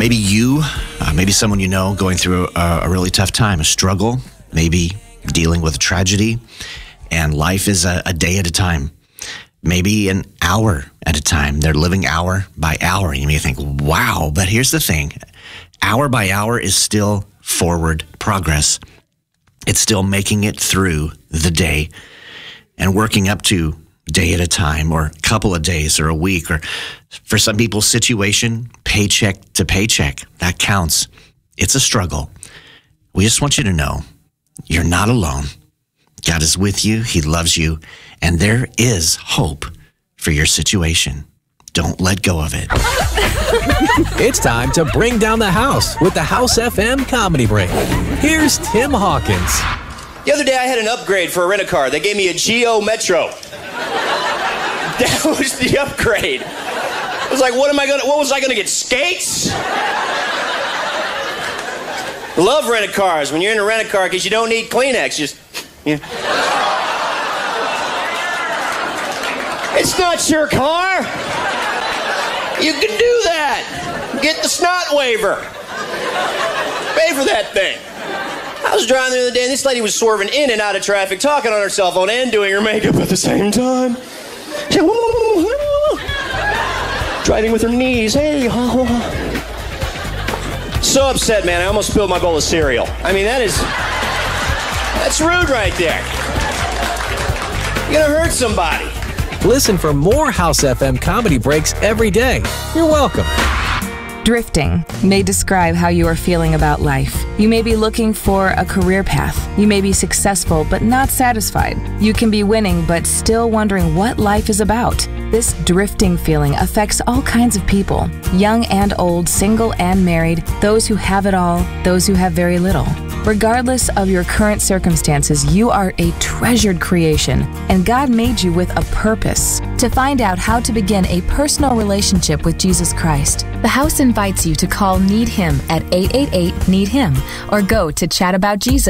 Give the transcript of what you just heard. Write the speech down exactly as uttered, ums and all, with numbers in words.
Maybe you, uh, maybe someone you know going through a, a really tough time, a struggle, maybe dealing with a tragedy, and life is a, a day at a time, maybe an hour at a time. They're living hour by hour. And you may think, wow, but here's the thing. Hour by hour is still forward progress. It's still making it through the day and working up to day at a time, or a couple of days, or a week, or for some people, situation, paycheck to paycheck. That counts. It's a struggle. We just want you to know you're not alone. God is with you. He loves you. And there is hope for your situation. Don't let go of it. It's time to bring down the house with the House F M Comedy Break. Here's Tim Hawkins. The other day I had an upgrade for a rent-a-car. They gave me a Geo Metro. That was the upgrade. I was like, what am I gonna, what was I gonna get, skates? Love rent-a-cars when you're in a rent-a-car because you don't need Kleenex. Just, you know. It's not your car. You can do that. Get the snot waiver. Pay for that thing. I was driving the other day and this lady was swerving in and out of traffic, talking on her cell phone and doing her makeup at the same time. She said, driving with her knees. Hey. So upset, man. I almost spilled my bowl of cereal. I mean, that is, that's rude right there. You're gonna hurt somebody. Listen for more House F M Comedy Breaks every day. You're welcome. Drifting may describe how you are feeling about life. You may be looking for a career path. You may be successful but not satisfied. You can be winning but still wondering what life is about. This drifting feeling affects all kinds of people, young and old, single and married, those who have it all, those who have very little. Regardless of your current circumstances, you are a treasured creation, and God made you with a purpose. To find out how to begin a personal relationship with Jesus Christ, the House invites you to call Need Him at eight eight eight, need him or go to chat about jesus